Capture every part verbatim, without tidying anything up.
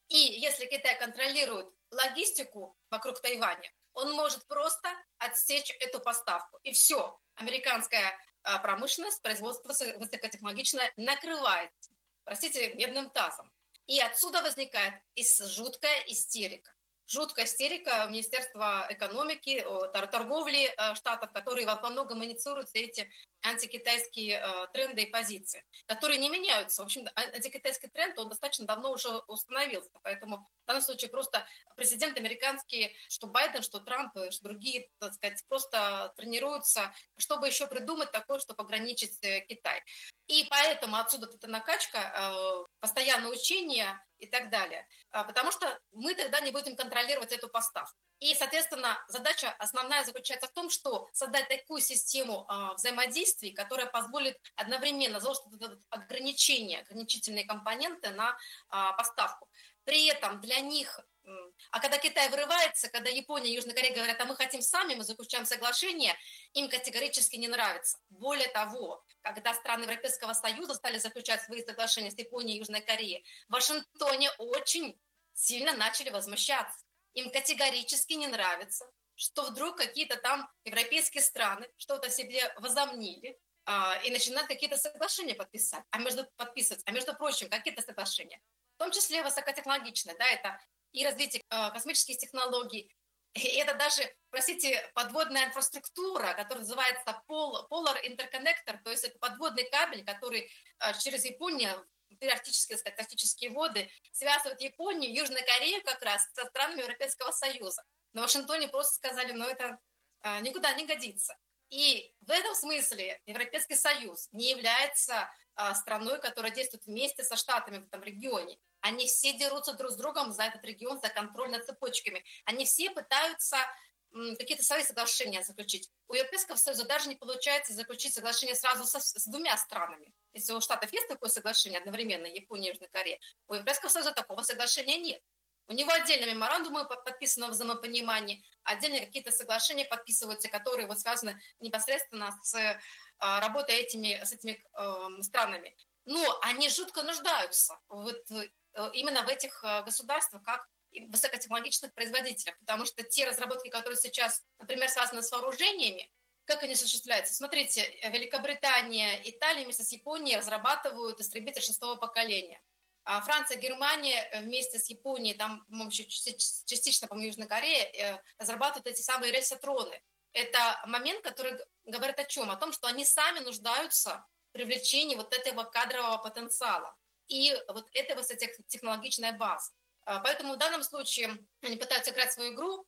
И если Китай контролирует логистику вокруг Тайваня, он может просто отсечь эту поставку. И все, американская промышленность, производство высокотехнологичное накрывается, простите, медным тазом. И отсюда возникает жуткая истерика. Жуткая истерика Министерства экономики, торговли штатов, которые во многом инициируют все эти антикитайские тренды и позиции, которые не меняются. В общем, антикитайский тренд, он достаточно давно уже установился, поэтому в данном случае просто президент американский, что Байден, что Трамп, что другие, так сказать, просто тренируются, чтобы еще придумать такое, чтобы ограничить Китай. И поэтому отсюда эта накачка, постоянное учение и так далее, потому что мы тогда не будем контролировать эту поставку. И, соответственно, задача основная заключается в том, что создать такую систему э, взаимодействий, которая позволит одновременно заложить ограничения, ограничительные компоненты на э, поставку. При этом для них, э, а когда Китай вырывается, когда Япония и Южная Корея говорят, а мы хотим сами, мы заключаем соглашение, им категорически не нравится. Более того, когда страны Европейского Союза стали заключать свои соглашения с Японией и Южной Кореей, в Вашингтоне очень сильно начали возмущаться. Им категорически не нравится, что вдруг какие-то там европейские страны что-то себе возомнили а, и начинают какие-то соглашения подписать, а между, подписывать. А между прочим, какие-то соглашения, в том числе высокотехнологичные, да, это и развитие а, космических технологий, и это даже, простите, подводная инфраструктура, которая называется Polar Interconnector, то есть это подводный кабель, который а, через Японию, арктические, сказать, арктические воды связывают Японию, Южную Корею как раз со странами Европейского Союза. На Вашингтоне просто сказали, ну это а, никуда не годится. И в этом смысле Европейский Союз не является а, страной, которая действует вместе со штатами в этом регионе. Они все дерутся друг с другом за этот регион, за контроль над цепочками. Они все пытаются м, какие-то свои соглашения заключить. У Европейского Союза даже не получается заключить соглашение сразу со, с двумя странами. Если у Штатов есть такое соглашение одновременно, Япония и Южная Корея, у Европейского Союза такого соглашения нет. У него отдельно меморандумы подписаны в взаимопонимании, отдельно какие-то соглашения подписываются, которые вот связаны непосредственно с а, работой этими, с этими э, странами. Но они жутко нуждаются вот, именно в этих государствах, как высокотехнологичных производителях, потому что те разработки, которые сейчас, например, связаны с вооружениями, как они осуществляются? Смотрите, Великобритания, Италия вместе с Японией разрабатывают истребитель шестого поколения. А Франция, Германия вместе с Японией, там, по-моему, частично, по-моему, Южная Корея, разрабатывают эти самые рельсотроны. Это момент, который говорит о чем? О том, что они сами нуждаются в привлечении вот этого кадрового потенциала и вот этой высокотехнологичной базы. Поэтому в данном случае они пытаются играть свою игру.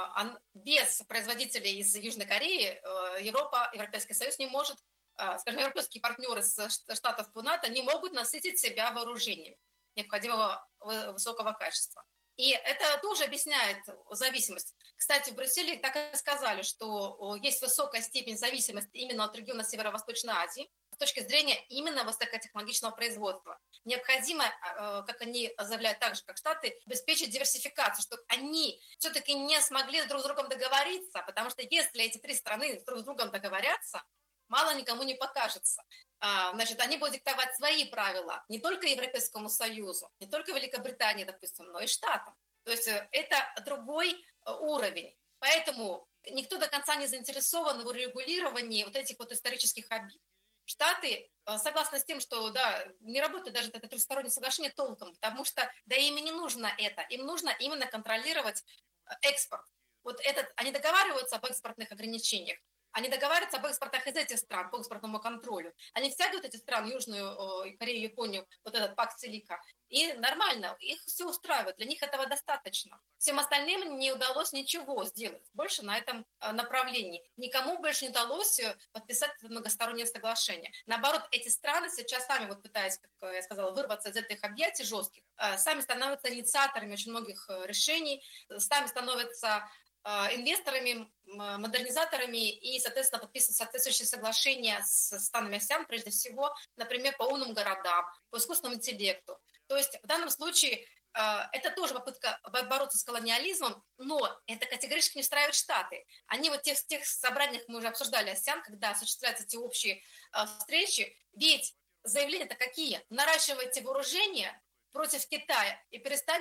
Без производителей из Южной Кореи Европа, Европейский Союз не может, скажем, европейские партнеры из штатов по НАТО не могут насытить себя вооружением необходимого высокого качества. И это тоже объясняет зависимость. Кстати, в Брюсселе так и сказали, что есть высокая степень зависимости именно от региона Северо-Восточной Азии с точки зрения именно высокотехнологичного производства. Необходимо, как они заявляют так же, как Штаты, обеспечить диверсификацию, чтобы они все-таки не смогли друг с другом договориться, потому что если эти три страны друг с другом договорятся, мало никому не покажется. Значит, они будут диктовать свои правила не только Европейскому Союзу, не только Великобритании, допустим, но и Штатам. То есть это другой уровень. Поэтому никто до конца не заинтересован в урегулировании вот этих вот исторических обид. Штаты согласны с тем, что да, не работает даже это трехстороннее соглашение толком, потому что да им и не нужно это. Им нужно именно контролировать экспорт. Вот этот, они договариваются об экспортных ограничениях, они договариваются об экспортах из этих стран по экспортному контролю. Они втягивают эти страны, Южную Корею, Японию, вот этот пакт Селика. И нормально, их все устраивает, для них этого достаточно. Всем остальным не удалось ничего сделать больше на этом направлении. Никому больше не удалось подписать это многостороннее соглашение. Наоборот, эти страны сейчас сами, вот пытаясь, как я сказала, вырваться из этих объятий жестких, сами становятся инициаторами очень многих решений, сами становятся инвесторами, модернизаторами и, соответственно, подписывать соответствующие соглашения с странами АСЕАН, прежде всего, например, по умным городам, по искусственному интеллекту. То есть в данном случае это тоже попытка бороться с колониализмом, но это категорически не устраивает Штаты. Они вот в тех, тех собраниях, мы уже обсуждали АСЕАН, когда осуществляются эти общие встречи, ведь заявления-то какие? Наращивайте вооружение против Китая и перестаньте